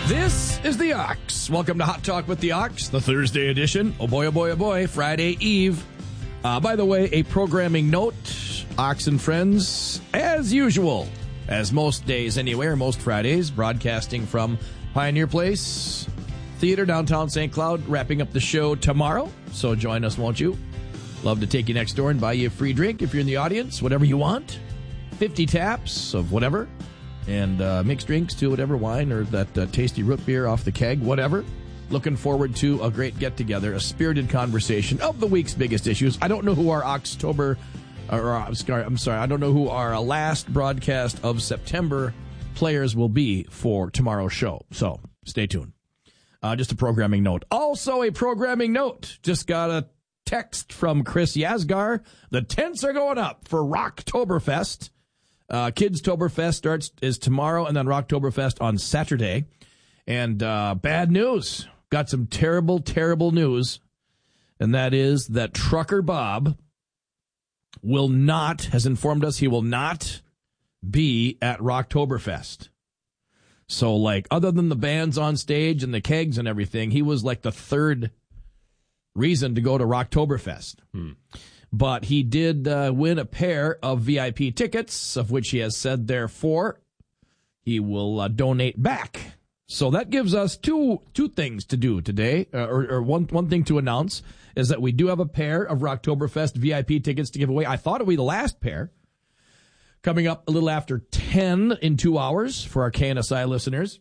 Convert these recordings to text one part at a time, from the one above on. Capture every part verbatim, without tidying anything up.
This is the Ox. Welcome to Hot Talk with the Ox, the Thursday edition. Oh boy, oh boy, oh boy, Friday Eve. Uh, by the way, a programming note, Ox and Friends, as usual, as most days anyway, or most Fridays, broadcasting from Pioneer Place Theater, downtown Saint Cloud, wrapping up the show tomorrow. So join us, won't you? Love to take you next door and buy you a free drink if you're in the audience, whatever you want. fifty taps of whatever. And uh, mixed drinks to whatever wine or that uh, tasty root beer off the keg, whatever. Looking forward to a great get-together, a spirited conversation of the week's biggest issues. I don't know who our October, or uh, I'm sorry, I don't know who our last broadcast of September players will be for tomorrow's show. So stay tuned. Uh, just a programming note. Also a programming note. Just got a text from Chris Yasgar. The tents are going up for Rocktoberfest. Uh, Kidstoberfest starts is tomorrow, and then Rocktoberfest on Saturday. And uh, bad news. Got some terrible, terrible news. And that is that Trucker Bob will not, has informed us he will not be at Rocktoberfest. So, like, other than the bands on stage and the kegs and everything, he was like the third reason to go to Rocktoberfest. Hmm. But he did uh, win a pair of V I P tickets, of which he has said, therefore, he will uh, donate back. So that gives us two two things to do today, uh, or, or one one thing to announce, is that we do have a pair of Rocktoberfest V I P tickets to give away. I thought it would be the last pair, coming up a little after ten in two hours for our K N S I listeners.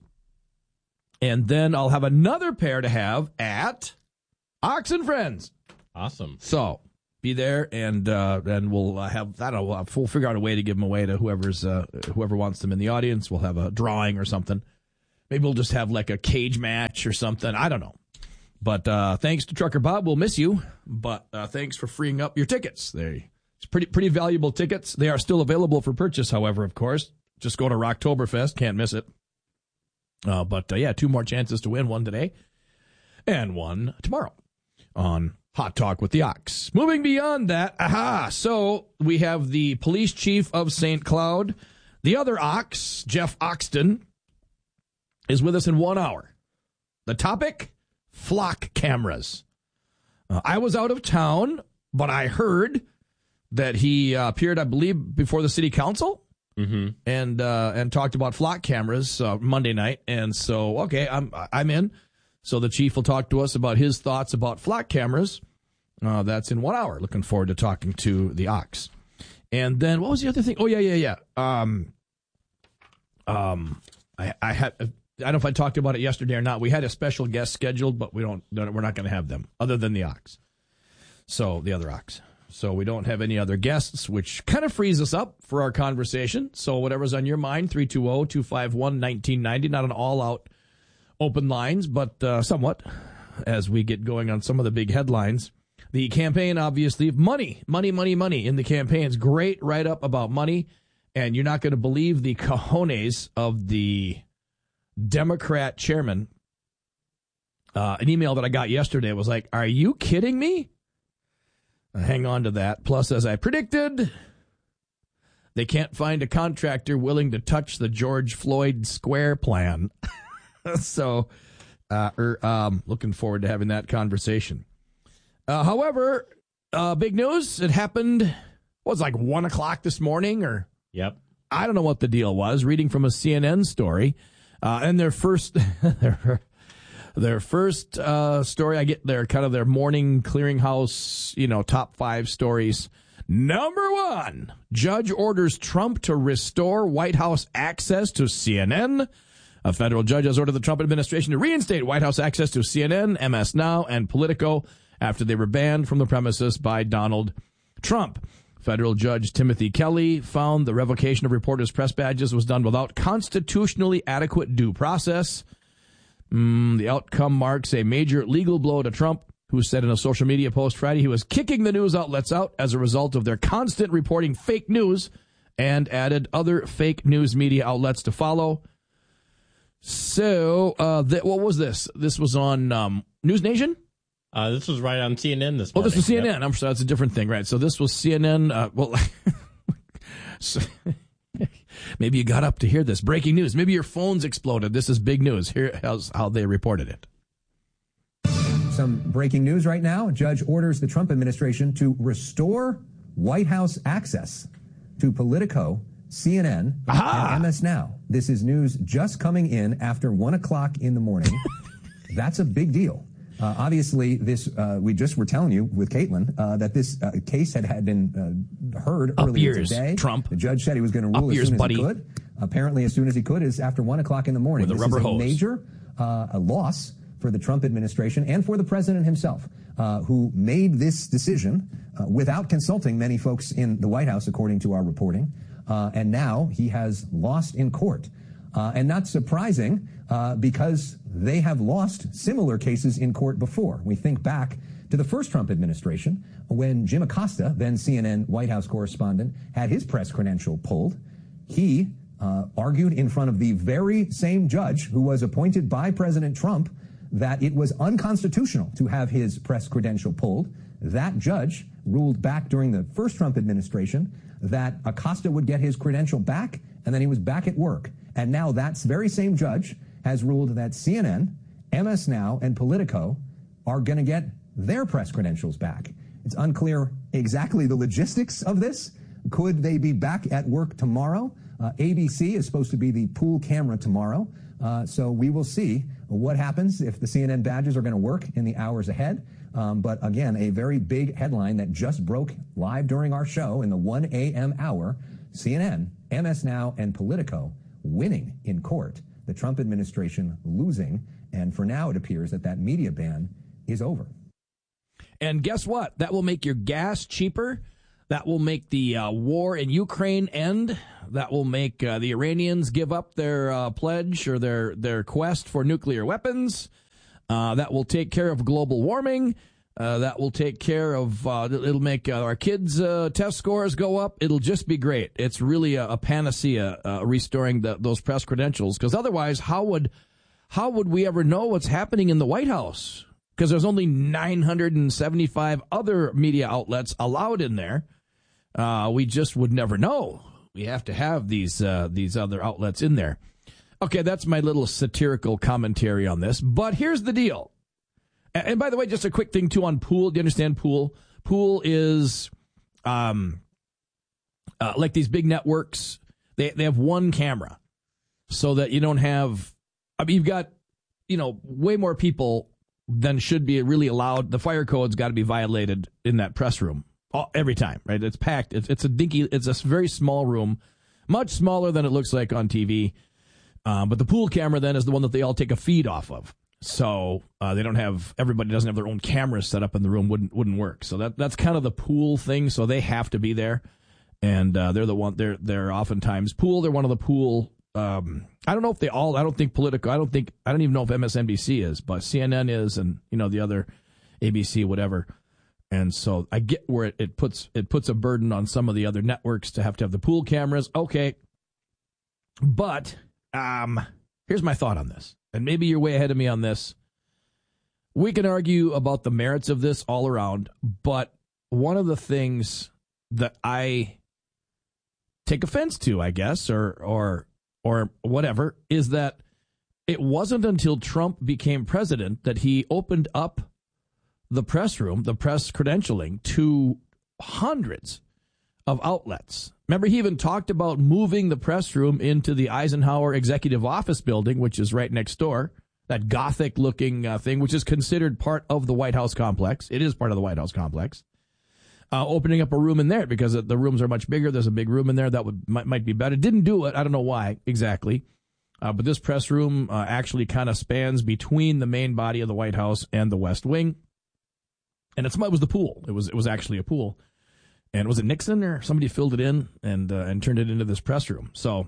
And then I'll have another pair to have at Ox and Friends. Awesome. So be there, and uh, and we'll uh, have I don't know. We'll figure out a way to give them away to whoever's uh, whoever wants them in the audience. We'll have a drawing or something. Maybe we'll just have like a cage match or something. I don't know. But uh, thanks to Trucker Bob, we'll miss you. But uh, thanks for freeing up your tickets. They it's pretty pretty valuable tickets. They are still available for purchase, however. Of course, just go to Rocktoberfest. Can't miss it. Uh, but uh, yeah, two more chances to win. One today, and one tomorrow on Hot Talk with the Ox. Moving beyond that, aha, so we have the police chief of Saint Cloud, the other Ox, Jeff Oxton, is with us in one hour. The topic, flock cameras. Uh, I was out of town, but I heard that he uh, appeared, I believe, before the city council mm-hmm. and uh, and talked about flock cameras uh, Monday night. And so, okay, I'm I'm in. So the chief will talk to us about his thoughts about flock cameras. Uh, that's in one hour. Looking forward to talking to the Ox. And then what was the other thing? Oh, yeah, yeah, yeah. Um, um, I, I had, I don't know if I talked about it yesterday or not. We had a special guest scheduled, but we don't, we're not going to have them other than the Ox. So the other Ox. So we don't have any other guests, which kind of frees us up for our conversation. So whatever's on your mind, three two zero, two five one, one nine nine zero, not an all-out open lines, but uh, somewhat as we get going on some of the big headlines. The campaign, obviously, money, money, money, money in the campaigns. Great write-up about money, and you're not going to believe the cojones of the Democrat chairman. Uh, an email that I got yesterday was like, are you kidding me? Uh, hang on to that. Plus, as I predicted, they can't find a contractor willing to touch the George Floyd Square plan. So, uh, er, um, looking forward to having that conversation. Uh, however, uh, big news. It happened, what was it, like one o'clock this morning, or yep. I don't know what the deal was. Reading from a C N N story, uh, and their first, their, their first uh, story. I get their kind of their morning clearinghouse, you know, top five stories. Number one: judge orders Trump to restore White House access to C N N. A federal judge has ordered the Trump administration to reinstate White House access to C N N, M S Now, and Politico after they were banned from the premises by Donald Trump. Federal Judge Timothy Kelly found the revocation of reporters' press badges was done without constitutionally adequate due process. Mm, the outcome marks a major legal blow to Trump, who said in a social media post Friday he was kicking the news outlets out as a result of their constant reporting fake news, and added other fake news media outlets to follow. So, uh, th- what was this? This was on um, News Nation? Uh, this was right on C N N this morning. Oh, this was C N N. Yep. I'm sorry, that's a different thing, right? So this was C N N. Uh, well, so, Maybe you got up to hear this. Breaking news. Maybe your phone's exploded. This is big news. Here's how they reported it. Some breaking news right now. A judge orders the Trump administration to restore White House access to Politico, C N N, Aha! and M S Now. This is news just coming in after one o'clock in the morning. That's a big deal. Uh, obviously, this uh, we just were telling you with Caitlin uh, that this uh, case had, had been uh, heard Up earlier years, today. Trump. The judge said he was going to rule Up as years, soon as buddy. he could. Apparently, as soon as he could is after one o'clock in the morning. With a this rubber is a hose. major uh, a loss for the Trump administration and for the president himself, uh, who made this decision uh, without consulting many folks in the White House, according to our reporting. Uh, and now he has lost in court. Uh, and not surprising, uh, because they have lost similar cases in court before. We think back to the first Trump administration when Jim Acosta, then C N N White House correspondent, had his press credential pulled. He uh, argued in front of the very same judge who was appointed by President Trump that it was unconstitutional to have his press credential pulled. That judge ruled back during the first Trump administration that Acosta would get his credential back, and then he was back at work. And now that very same judge has ruled that C N N, M S Now, and Politico are going to get their press credentials back. It's unclear exactly the logistics of this. Could they be back at work tomorrow? Uh, A B C is supposed to be the pool camera tomorrow. Uh, so we will see what happens if the C N N badges are going to work in the hours ahead. Um, but again, a very big headline that just broke live during our show in the one a.m. hour. C N N, M S Now, and Politico winning in court. The Trump administration losing. And for now, it appears that that media ban is over. And guess what? That will make your gas cheaper. That will make the uh, war in Ukraine end. That will make uh, the Iranians give up their uh, pledge or their, their quest for nuclear weapons. Uh, that will take care of global warming. Uh, that will take care of, uh, it'll make uh, our kids' uh, test scores go up. It'll just be great. It's really a, a panacea uh, restoring the, those press credentials. Because otherwise, how would how would we ever know what's happening in the White House? Because there's only nine hundred seventy-five other media outlets allowed in there. Uh, we just would never know. We have to have these uh, these other outlets in there. Okay, that's my little satirical commentary on this. But here's the deal. And by the way, just a quick thing, too, on Pool. Do you understand Pool? Pool is um, uh, like these big networks. They they have one camera so that you don't have, I mean, you've got, you know, way more people than should be really allowed. The fire code's got to be violated in that press room all, every time, right? It's packed. It's, it's a dinky, it's a very small room, much smaller than it looks like on T V. Uh, but the Pool camera then is the one that they all take a feed off of. So uh, they don't have, everybody doesn't have their own cameras set up in the room, wouldn't wouldn't work. So that that's kind of the Pool thing. So they have to be there, and uh, they're the one. They're they're oftentimes Pool. They're one of the Pool. Um, I don't know if they all. I don't think Politico. I don't think. I don't even know if M S N B C is, but C N N is, and you know the other A B C, whatever. And so I get where it, it puts it puts a burden on some of the other networks to have to have the Pool cameras. Okay, but um, here's my thought on this. And maybe you're way ahead of me on this. We can argue about the merits of this all around, but one of the things that I take offense to, I guess, or or or whatever, is that it wasn't until Trump became president that he opened up the press room, the press credentialing, to hundreds of outlets. Remember, he even talked about moving the press room into the Eisenhower Executive Office building, which is right next door, that Gothic-looking uh, thing, which is considered part of the White House complex. It is part of the White House complex. Uh, opening up a room in there because the rooms are much bigger. There's a big room in there that would might, might be better. Didn't do it. I don't know why exactly. Uh, but this press room uh, actually kind of spans between the main body of the White House and the West Wing. And it's, it was the pool. It was it was actually a pool. And was it Nixon or somebody filled it in and uh, and turned it into this press room? So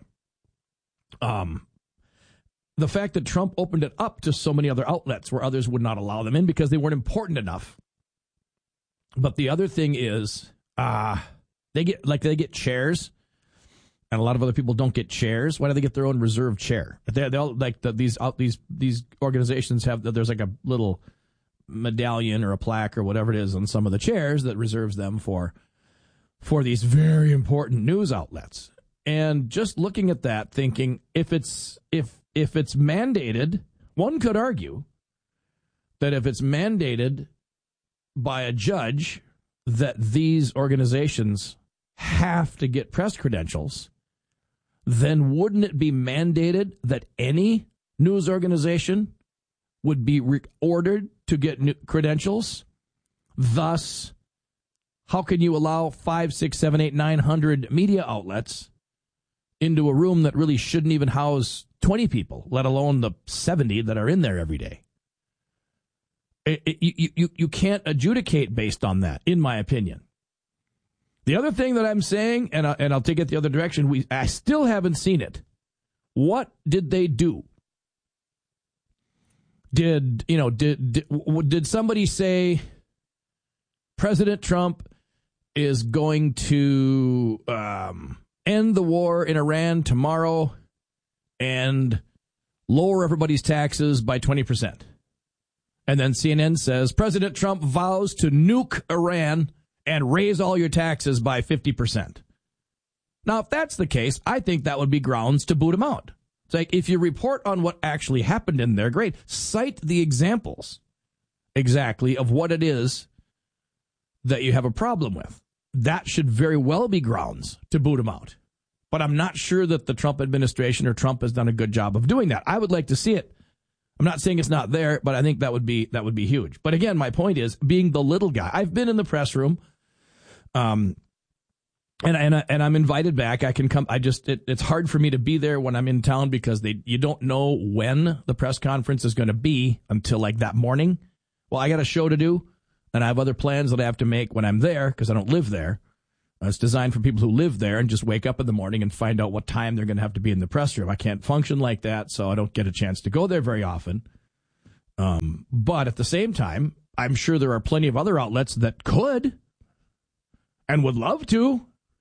um, the fact that Trump opened it up to so many other outlets where others would not allow them in because they weren't important enough. But the other thing is uh, they get like they get chairs, and a lot of other people don't get chairs. Why do they get their own reserved chair? They they all like the, these out these these organizations have there's like a little medallion or a plaque or whatever it is on some of the chairs that reserves them for. for these very important news outlets. And just looking at that, thinking if it's if if it's mandated, one could argue that if it's mandated by a judge that these organizations have to get press credentials, then wouldn't it be mandated that any news organization would be re- ordered to get new credentials? Thus, how can you allow five, six, seven, eight, nine hundred media outlets into a room that really shouldn't even house twenty people, let alone the seventy that are in there every day? It, it, you, you, you can't adjudicate based on that, in my opinion. The other thing that I'm saying, and, I, and I'll take it the other direction, we I still haven't seen it. What did they do? Did, you know, did, did, did somebody say President Trump is going to um, end the war in Iran tomorrow and lower everybody's taxes by twenty percent? And then C N N says President Trump vows to nuke Iran and raise all your taxes by fifty percent. Now, if that's the case, I think that would be grounds to boot him out. It's like, if you report on what actually happened in there, great. Cite the examples exactly of what it is that you have a problem with. That should very well be grounds to boot him out. But I'm not sure that the Trump administration or Trump has done a good job of doing that. I would like to see it. I'm not saying it's not there, but I think that would be that would be huge. But again, my point is, being the little guy, I've been in the press room, um, and and and I'm invited back. I can come. I just it, it's hard for me to be there when I'm in town because they you don't know when the press conference is going to be until like that morning. Well, I got a show to do, and I have other plans that I have to make when I'm there because I don't live there. Uh, it's designed for people who live there and just wake up in the morning and find out what time they're going to have to be in the press room. I can't function like that, so I don't get a chance to go there very often. Um, but at the same time, I'm sure there are plenty of other outlets that could and would love to,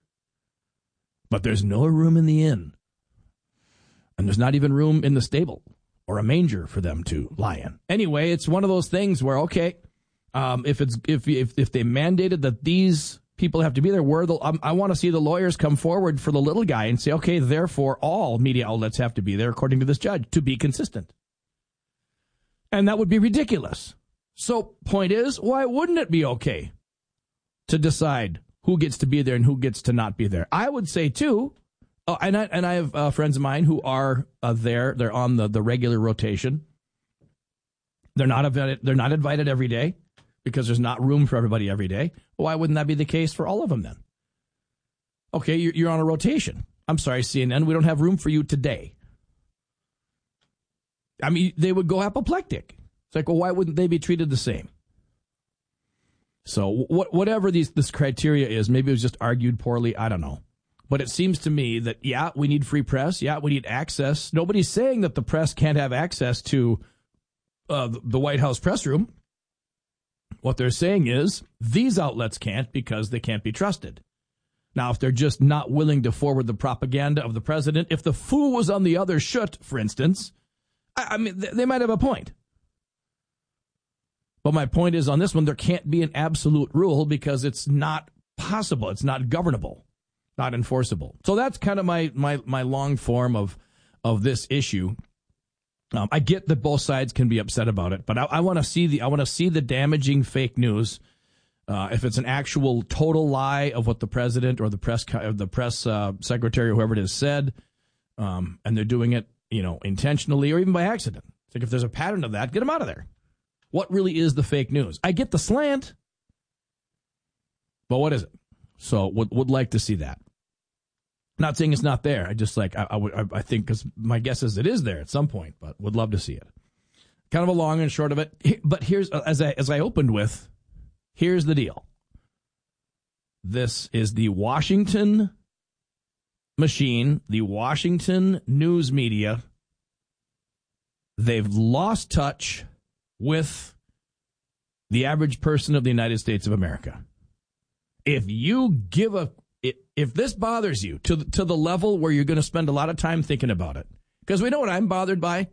but there's no room in the inn. And there's not even room in the stable or a manger for them to lie in. Anyway, it's one of those things where, okay, um, if it's if if if they mandated that these people have to be there, where the, um, I want to see the lawyers come forward for the little guy and say, okay, therefore all media outlets have to be there according to this judge to be consistent. And that would be ridiculous. So point is, why wouldn't it be okay to decide who gets to be there and who gets to not be there? I would say too, uh, and I and I have uh, friends of mine who are uh, there. They're on the, the regular rotation. They're not invited. They're not invited every day because there's not room for everybody every day. Why wouldn't that be the case for all of them then? Okay, you're, you're on a rotation. I'm sorry, C N N, we don't have room for you today. I mean, they would go apoplectic. It's like, well, why wouldn't they be treated the same? So what, whatever these, this criteria is, maybe it was just argued poorly. I don't know. But it seems to me that, yeah, we need free press. Yeah, we need access. Nobody's saying that the press can't have access to uh, the White House press room. What they're saying is these outlets can't because they can't be trusted. Now, if they're just not willing to forward the propaganda of the president, if the fool was on the other shoot, for instance, I, I mean, they might have a point. But my point is, on this one, there can't be an absolute rule because it's not possible. It's not governable, not enforceable. So that's kind of my my my long form of of this issue. Um, I get that both sides can be upset about it, but I, I want to see the I want to see the damaging fake news. Uh, if it's an actual total lie of what the president or the press or the press uh, secretary or whoever it is said, um, and they're doing it, you know, intentionally or even by accident. It's like if there's a pattern of that, get them out of there. What really is the fake news? I get the slant, but what is it? So would would like to see that. Not saying it's not there. I just like I I, would, I think because my guess is it is there at some point, but would love to see it. Kind of a long and short of it. But here's as I as I opened with, here's the deal. This is the Washington machine, the Washington news media. They've lost touch with the average person of the United States of America. If you give a If this bothers you to the, to the level where you're going to spend a lot of time thinking about it, because we know what I'm bothered by.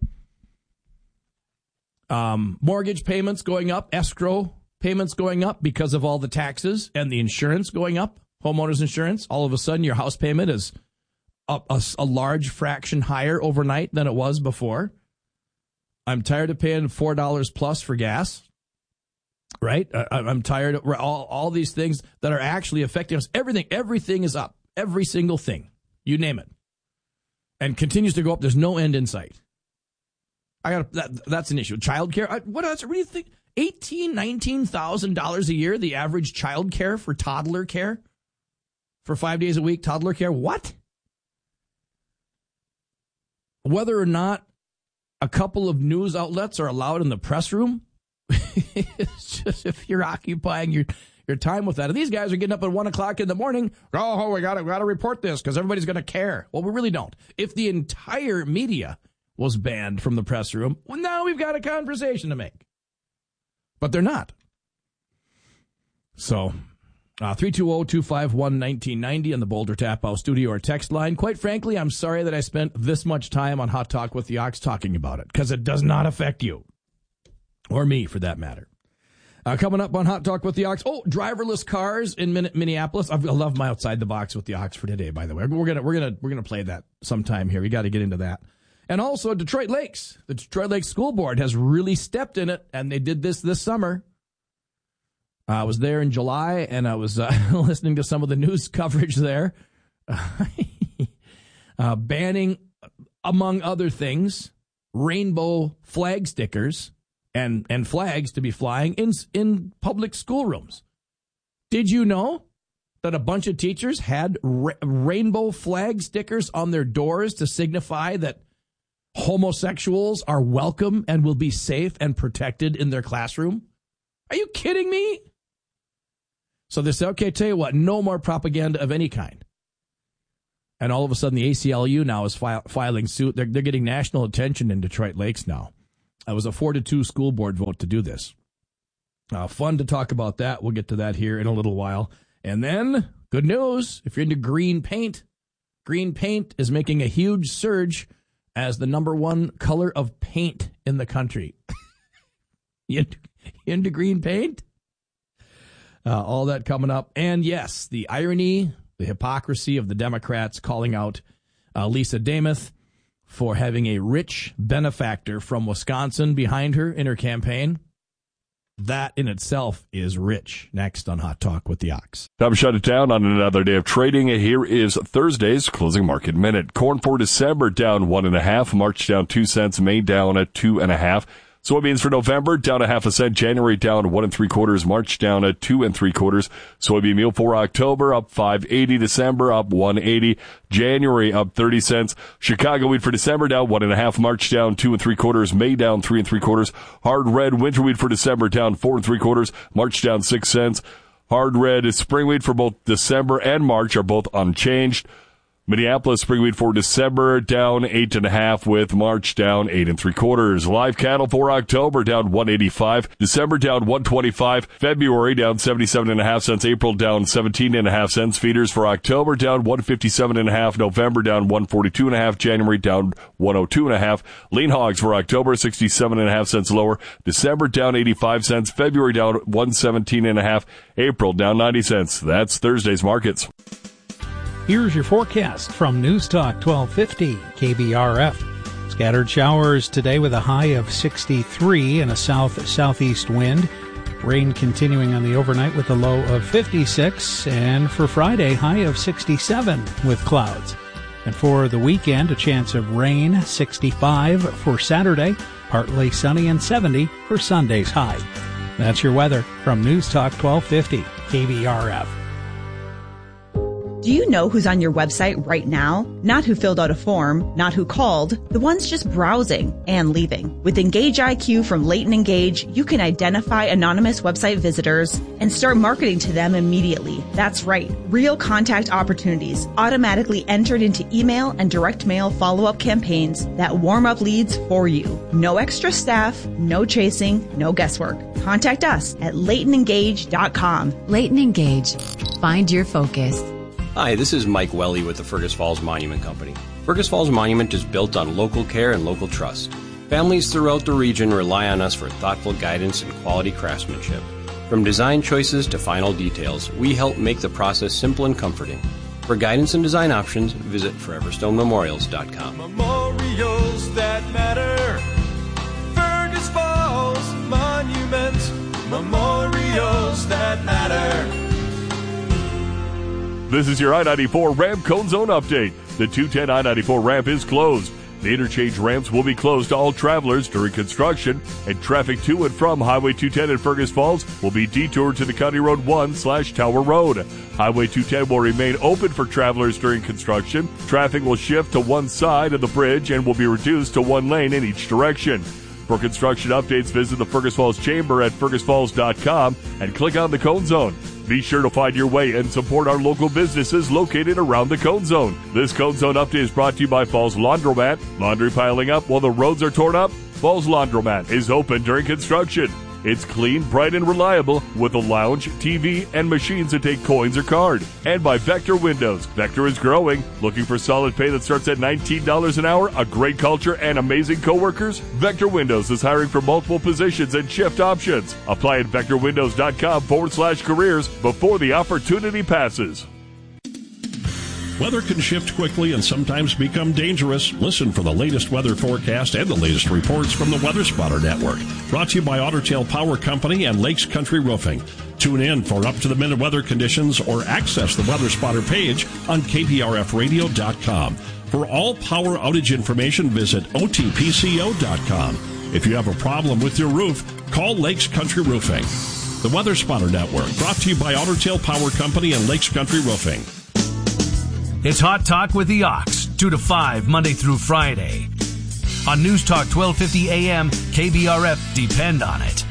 Um, mortgage payments going up, escrow payments going up because of all the taxes and the insurance going up, homeowners insurance. All of a sudden, your house payment is a, a, a large fraction higher overnight than it was before. I'm tired of paying four dollars plus for gas, right? I, I'm tired of all, all these things that are actually affecting us. Everything, everything is up. Every single thing. You name it. And continues to go up. There's no end in sight. I got that. That's an issue. Childcare. I, what else? What do you think? Eighteen, nineteen thousand dollars a year. The average child care for toddler care for five days a week. Toddler care. What? Whether or not a couple of news outlets are allowed in the press room, it's just if you're occupying your your time with that. And these guys are getting up at one o'clock in the morning. Oh, we got to got to report this because everybody's going to care. Well, we really don't. If the entire media was banned from the press room, well, now we've got a conversation to make. But they're not. So, uh, three two zero, two five one, one nine nine zero on the Boulder Tap House studio or text line. Quite frankly, I'm sorry that I spent this much time on Hot Talk with the Ox talking about it, because it does not affect you. Or me, for that matter. Uh, coming up on Hot Talk with the Ox. Oh, driverless cars in Min- Minneapolis. I love my outside the box with the Ox for today, by the way. We're gonna we're gonna we're gonna play that sometime here. We got to get into that. And also Detroit Lakes. The Detroit Lakes School Board has really stepped in it, and they did this this summer. I was there in July, and I was uh, listening to some of the news coverage there. uh, banning, among other things, rainbow flag stickers and, and flags to be flying in, in public schoolrooms. Did you know that a bunch of teachers had ra- rainbow flag stickers on their doors to signify that homosexuals are welcome and will be safe and protected in their classroom? Are you kidding me? So they say, okay, tell you what, no more propaganda of any kind. And all of a sudden the A C L U now is fi- filing suit. They're, they're getting national attention in Detroit Lakes now. It was a four to two school board vote to do this. Uh, fun to talk about that. We'll get to that here in a little while. And then, good news, if you're into green paint, green paint is making a huge surge as the number one color of paint in the country. you, into, you into green paint? Uh, all that coming up. And yes, the irony, the hypocrisy of the Democrats calling out uh, Lisa Damuth for having a rich benefactor from Wisconsin behind her in her campaign. That in itself is rich. Next on Hot Talk with the Ox. Time to shut it down on another day of trading. Here is Thursday's closing market minute. Corn for December down one and a half. March down two cents. May down at two and a half. Soybeans for November down a half a cent. January down one and three quarters. March down at two and three quarters. Soybean meal for October up five eighty. December up one eighty. January up thirty cents. Chicago wheat for December down one and a half. March down two and three quarters. May down three and three quarters. Hard red winter wheat for December down four and three quarters. March down six cents. Hard red spring wheat for both December and March are both unchanged. Minneapolis spring wheat for December down eight and a half, with March down eight and three quarters. Live cattle for October down one eighty-five, December down one twenty-five, February down seventy-seven and a half cents, April down seventeen and a half cents. Feeders for October down one fifty-seven and a half, November down one forty-two and a half, January down one oh two and a half. Lean hogs for October sixty-seven and a half cents lower, December down eighty-five cents, February down one seventeen and a half, April down ninety cents. That's Thursday's markets. Here's your forecast from News Talk twelve fifty K B R F. Scattered showers today with a high of sixty-three and a south-southeast wind. Rain continuing on the overnight with a low of fifty-six. And for Friday, high of sixty-seven with clouds. And for the weekend, a chance of rain, sixty-five for Saturday, partly sunny and seventy for Sunday's high. That's your weather from News Talk twelve fifty K B R F. Do you know who's on your website right now? Not who filled out a form, not who called, the ones just browsing and leaving. With Engage I Q from Leighton Engage, you can identify anonymous website visitors and start marketing to them immediately. That's right. Real contact opportunities automatically entered into email and direct mail follow-up campaigns that warm up leads for you. No extra staff, no chasing, no guesswork. Contact us at leighton engage dot com. Leighton Engage. Find your focus. Hi, this is Mike Welly with the Fergus Falls Monument Company. Fergus Falls Monument is built on local care and local trust. Families throughout the region rely on us for thoughtful guidance and quality craftsmanship. From design choices to final details, we help make the process simple and comforting. For guidance and design options, visit forever stone memorials dot com. Memorials that matter. Fergus Falls Monument. Memorials that matter. This is your I ninety-four ramp cone zone update. The two ten I ninety-four ramp is closed. The interchange ramps will be closed to all travelers during construction, and traffic to and from Highway two ten in Fergus Falls will be detoured to the County Road one slash Tower Road. Highway two ten will remain open for travelers during construction. Traffic will shift to one side of the bridge and will be reduced to one lane in each direction. For construction updates, visit the Fergus Falls Chamber at fergus falls dot com and click on the Cone Zone. Be sure to find your way and support our local businesses located around the Cone Zone. This Cone Zone update is brought to you by Falls Laundromat. Laundry piling up while the roads are torn up? Falls Laundromat is open during construction. It's clean, bright, and reliable with a lounge, T V, and machines that take coins or card. And by Vector Windows. Vector is growing. Looking for solid pay that starts at nineteen dollars an hour, a great culture, and amazing coworkers? Vector Windows is hiring for multiple positions and shift options. Apply at vector windows dot com forward slash careers before the opportunity passes. Weather can shift quickly and sometimes become dangerous. Listen for the latest weather forecast and the latest reports from the Weather Spotter Network. Brought to you by Otter Tail Power Company and Lakes Country Roofing. Tune in for up-to-the-minute weather conditions or access the Weather Spotter page on k p r f radio dot com. For all power outage information, visit o t p c o dot com. If you have a problem with your roof, call Lakes Country Roofing. The Weather Spotter Network, brought to you by Otter Tail Power Company and Lakes Country Roofing. It's Hot Talk with the Ox, two to five, Monday through Friday. On News Talk twelve fifty A M, K B R F, depend on it.